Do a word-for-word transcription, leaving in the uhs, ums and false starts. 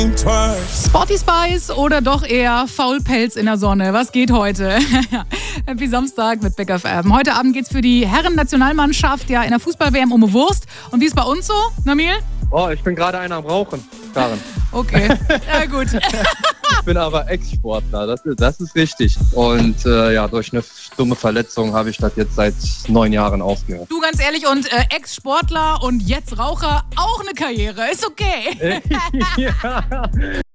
Sporty Spice oder doch eher Faulpelz in der Sonne? Was geht heute? Happy Samstag mit Big F M. Heute Abend geht's für die Herren-Nationalmannschaft ja in der Fußball-W M um eine Wurst. Und wie ist bei uns so, Namil? Oh, ich bin gerade einer am Rauchen, Karin. Okay, ja gut. Ich bin aber Ex-Sportler, das, das ist richtig. Und äh, ja, durch eine dumme Verletzung habe ich das jetzt seit neun Jahren aufgehört. Du, ganz ehrlich, und äh, Ex-Sportler und jetzt Raucher, auch eine Karriere, ist okay. Ja.